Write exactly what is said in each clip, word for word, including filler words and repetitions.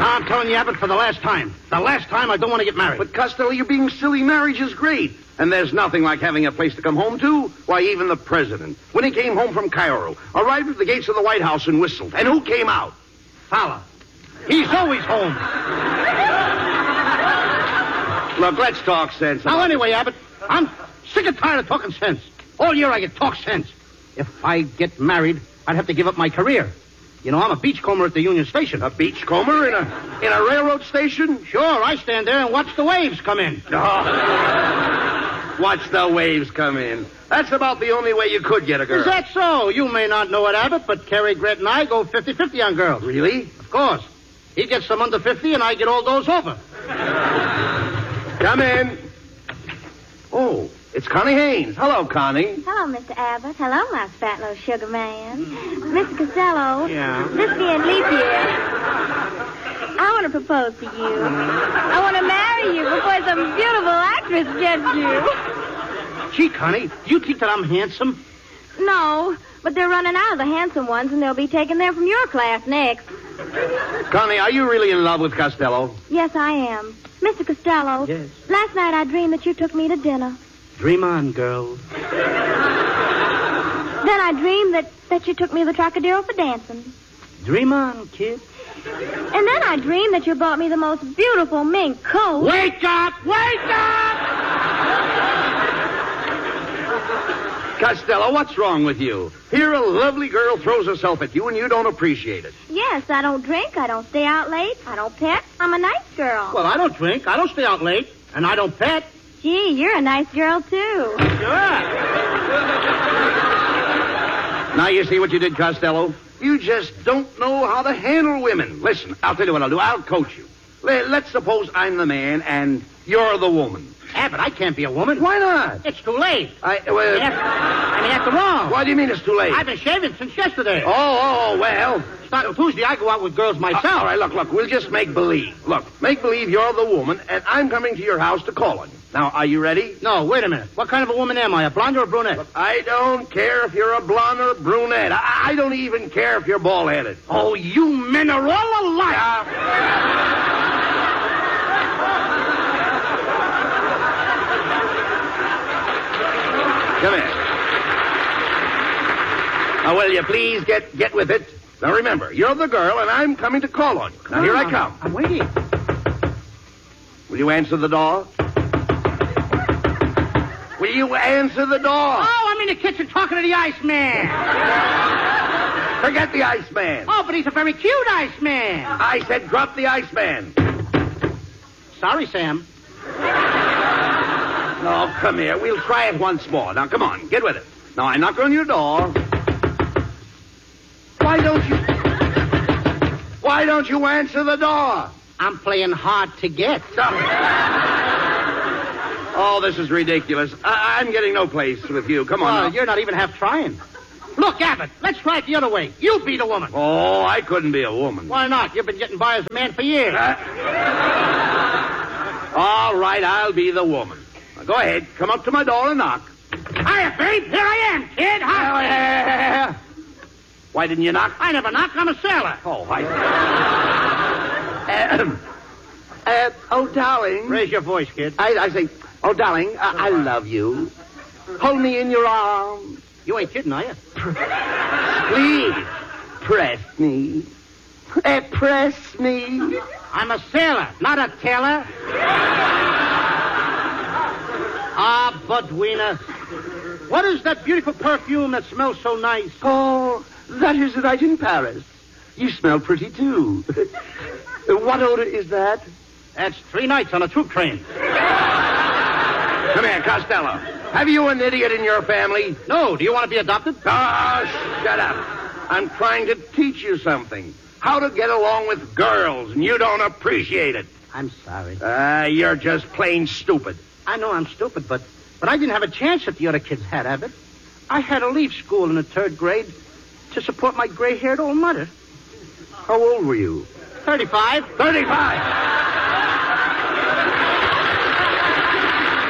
I'm telling you, Abbott, for the last time. The last time, I don't want to get married. But, Costello, you're being silly. Marriage is great. And there's nothing like having a place to come home to. Why, even the president, when he came home from Cairo, arrived at the gates of the White House and whistled. And who came out? Fowler. He's always home. Look, let's talk sense. Now, anyway, Abbott, I'm sick and tired of talking sense. All year I get talk sense. If I get married, I'd have to give up my career. You know, I'm a beachcomber at the Union Station. A beachcomber in a in a railroad station? Sure, I stand there and watch the waves come in. Oh. Watch the waves come in. That's about the only way you could get a girl. Is that so? You may not know it, Abbott, but Cary Grant and I go fifty-fifty on girls. Really? Of course. He gets some under fifty, and I get all those over. Come in. Oh, it's Connie Haynes. Hello, Connie. Hello, Mister Abbott. Hello, my fat little sugar man. Mister Costello. Yeah? This being leap year, I want to propose to you. I want to marry you before some beautiful actress gets you. Gee, Connie, do you think that I'm handsome? No, but they're running out of the handsome ones, and they'll be taken there from your class next. Connie, are you really in love with Costello? Yes, I am. Mister Costello. Yes? Last night I dreamed that you took me to dinner. Dream on, girl. Then I dreamed that, that you took me to the Trocadero for dancing. Dream on, kid. And then I dreamed that you bought me the most beautiful mink coat. Wake up! Wake up! Costello, what's wrong with you? Here a lovely girl throws herself at you and you don't appreciate it. Yes, I don't drink. I don't stay out late. I don't pet. I'm a nice girl. Well, I don't drink. I don't stay out late. And I don't pet. Gee, you're a nice girl, too. Sure. Now you see what you did, Costello? You just don't know how to handle women. Listen, I'll tell you what I'll do. I'll coach you. Let's suppose I'm the man and you're the woman. Abbott, I can't be a woman. Why not? It's too late. I, well... After, I mean, after all. Why do you mean it's too late? I've been shaving since yesterday. Oh, oh, oh, well... Starting Tuesday, I go out with girls myself. Uh, all right, look, look, we'll just make believe. Look, make believe you're the woman, and I'm coming to your house to call on you. Now, are you ready? No, wait a minute. What kind of a woman am I, a blonde or a brunette? Look, I don't care if you're a blonde or a brunette. I, I don't even care if you're bald-headed. Oh, you men are all alike. Uh, Come here. Now, will you please get get with it? Now, remember, you're the girl, and I'm coming to call on you. Now, here I come. I'm waiting. Will you answer the door? Will you answer the door? Oh, I'm in the kitchen talking to the Iceman. Forget the Iceman. Oh, but he's a very cute Iceman. I said drop the Iceman. Sorry, Sam. No, come here. We'll try it once more. Now, come on. Get with it. Now, I knock on your door. Why don't you... Why don't you answer the door? I'm playing hard to get. Oh, this is ridiculous. I- I'm getting no place with you. Come on Well, now. you're not even half trying. Look, Abbott, let's try it the other way. You be the woman. Oh, I couldn't be a woman. Why not? You've been getting by as a man for years. Uh, all right, I'll be the woman. Now, go ahead. Come up to my door and knock. Hiya, babe. Here I am, kid. Hi. Why didn't you knock? I never knock. I'm a sailor. Oh, I... uh, uh, oh, darling. Raise your voice, kid. I, I say, oh, darling, I, I love you. Hold me in your arms. You ain't kidding, are you? Please, press me. Uh, press me. I'm a sailor, not a tailor. Ah, Budwina. What is that beautiful perfume that smells so nice? Oh, that is right in Paris. You smell pretty, too. What odor is that? That's three nights on a troop train. Come here, Costello. Have you an idiot in your family? No, do you want to be adopted? Oh, shut up. I'm trying to teach you something. How to get along with girls, and you don't appreciate it. I'm sorry. Ah, uh, you're just plain stupid. I know I'm stupid, but but I didn't have a chance that the other kids had, Abbott. I had to leave school in the third grade to support my gray-haired old mother. How old were you? Thirty-five. Thirty-five!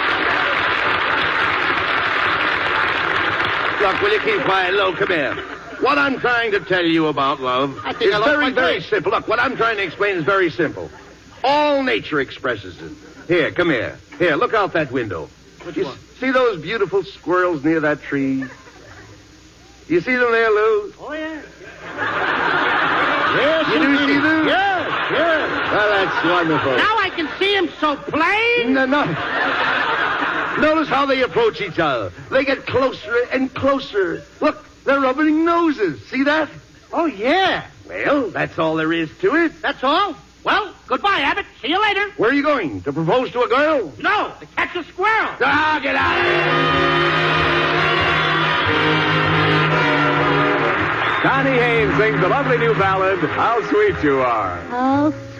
Look, will you keep quiet? Lo, come here. What I'm trying to tell you about love I think is I lost very, my very place. simple. Look, what I'm trying to explain is very simple. All nature expresses it. Here, come here. Here, look out that window. Which you one? s- see those beautiful squirrels near that tree? You see them there, Lou? Oh, yeah. Yes, You do indeed. see them? Yes, yes. Well, that's wonderful. Now I can see him so plain. No, no. Notice how they approach each other. They get closer and closer. Look, they're rubbing noses. See that? Oh, yeah. Well, that's all there is to it. That's all? Well, goodbye, Abbott. See you later. Where are you going? To propose to a girl? No, to catch a squirrel. Ah, get out of here! Connie Haynes sings the lovely new ballad, How Sweet You Are. Oh,